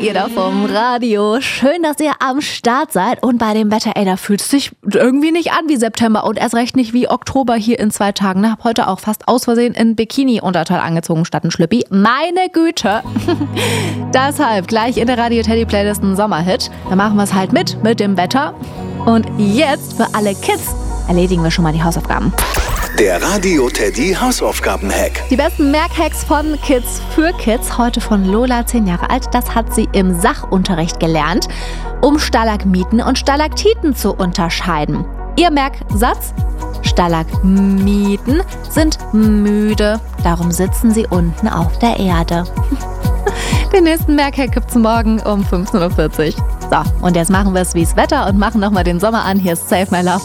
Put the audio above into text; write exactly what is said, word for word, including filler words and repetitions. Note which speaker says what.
Speaker 1: ihr da vom Radio. Schön, dass ihr am Start seid. Und bei dem Wetter, ey, da fühlt es sich irgendwie nicht an wie September und erst recht nicht wie Oktober hier in zwei Tagen. Ich habe heute auch fast aus Versehen ein Bikini-Unterteil angezogen statt ein Schlüppi. Meine Güte. Deshalb gleich in der Radio-Teddy-Playlist ein Sommerhit. Da machen wir es halt mit, mit dem Wetter. Und jetzt für alle Kids erledigen wir schon mal die Hausaufgaben.
Speaker 2: Der Radio Teddy Hausaufgaben-Hack.
Speaker 1: Die besten Merkhacks von Kids für Kids. Heute von Lola, zehn Jahre alt. Das hat sie im Sachunterricht gelernt, um Stalagmiten und Stalaktiten zu unterscheiden. Ihr Merksatz: Stalagmiten sind müde, darum sitzen sie unten auf der Erde. Den nächsten Merkhack gibt's morgen um fünfzehn Uhr vierzig. So, und jetzt machen wir es wie's Wetter und machen nochmal den Sommer an. Hier ist Save My Love